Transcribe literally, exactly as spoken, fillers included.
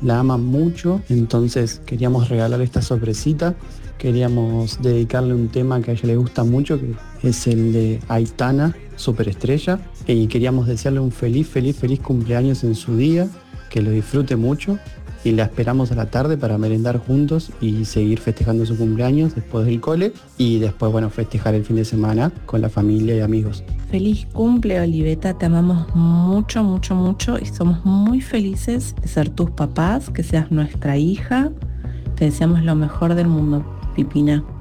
la ama mucho, entonces queríamos regalarle esta sorpresita. Queríamos dedicarle un tema que a ella le gusta mucho, que es el de Aitana, Superestrella. Y queríamos desearle un feliz, feliz, feliz cumpleaños en su día, que lo disfrute mucho. Y la esperamos a la tarde para merendar juntos y seguir festejando su cumpleaños después del cole. Y después, bueno, festejar el fin de semana con la familia y amigos. Feliz cumple, Oliveta, te amamos mucho, mucho, mucho y somos muy felices de ser tus papás, que seas nuestra hija. Te deseamos lo mejor del mundo, Pipina.